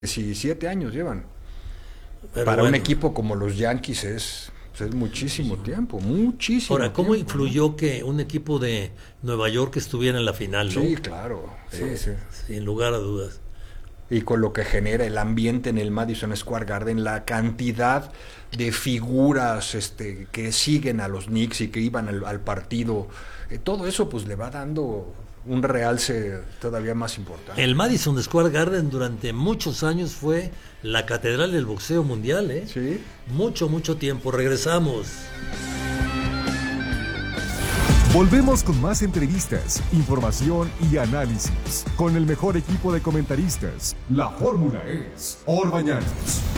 17 años llevan. Pero Para un bueno. equipo como los Yankees es muchísimo tiempo, muchísimo Ahora, ¿cómo tiempo, ¿no? influyó que un equipo de Nueva York estuviera en la final, no? Sí, claro, sí. Sin lugar a dudas. Y con lo que genera el ambiente en el Madison Square Garden, la cantidad de figuras que siguen a los Knicks y que iban al partido, todo eso pues le va dando un realce todavía más importante. El Madison Square Garden durante muchos años fue la catedral del boxeo mundial, ¿eh? Sí. Mucho tiempo. Regresamos. Volvemos con más entrevistas, información y análisis. Con el mejor equipo de comentaristas. La fórmula es Orbañanos.